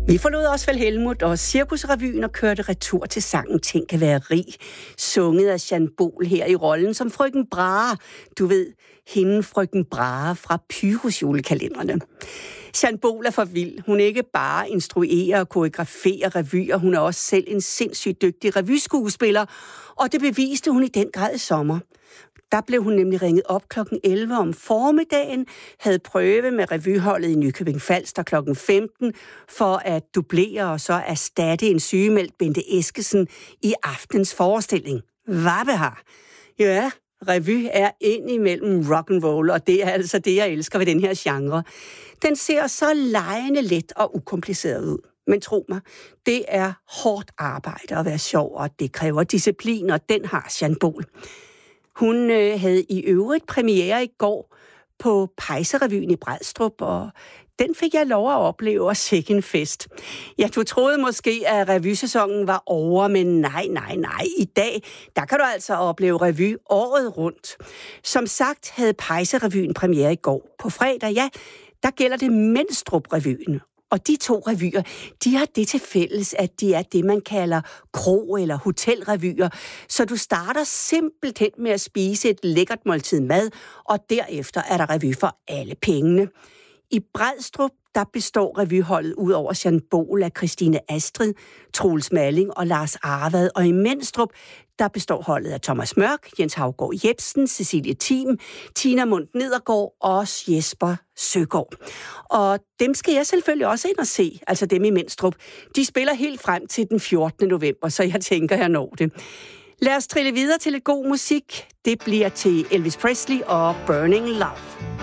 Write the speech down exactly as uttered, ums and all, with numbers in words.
Vi forlod Osvald Helmuth og Cirkusrevyen og kørte retur til sangen Tænk at være rig, sunget af Jean Bol her i rollen som frøken Brahe. Du ved, hende frøken Brahe fra Pyrus julekalenderne. Jean Bol er for vild. Hun ikke bare instruerer og koreograferer revyer, hun er også selv en sindssygt dygtig revyskuespiller, og det beviste hun i den grad i sommer. Der blev hun nemlig ringet op klokken elleve om formiddagen, havde prøve med revyholdet i Nykøbing Falster klokken femten for at dublere og så erstatte en sygemeldt Bente Eskesen i aftens forestilling. Hvad behar? Ja, revy er ind imellem rock and roll, og det er altså det, jeg elsker ved den her genre. Den ser så legende let og ukompliceret ud. Men tro mig, det er hårdt arbejde at være sjov, og det kræver disciplin, og den har Jean Bol. Hun øh, havde i øvrigt premiere i går på Pejserevyen i Brædstrup, og den fik jeg lov at opleve og sikke en fest. Ja, du troede måske, at revysæsonen var over, men nej, nej, nej. I dag, der kan du altså opleve revy året rundt. Som sagt havde Pejserevyen premiere i går. På fredag, ja, der gælder det Menstrup-revyen. Og de to revyer, de har det til fælles, at de er det, man kalder kro- eller hotelrevyer. Så du starter simpelthen med at spise et lækkert måltid mad, og derefter er der revy for alle pengene. I Brædstrup, der består revyholdet ud over Jean Bol af Christine Astrid, Troels Malling og Lars Arvad. Og i Menstrup, der består holdet af Thomas Mørk, Jens Haugaard Jebsen, Cecilie Thiem, Tina Mundt Nedergaard og Jesper Søgaard. Og dem skal jeg selvfølgelig også ind og se, altså dem i Menstrup. De spiller helt frem til den fjortende november, så jeg tænker, jeg når det. Lad os trille videre til lidt god musik. Det bliver til Elvis Presley og Burning Love.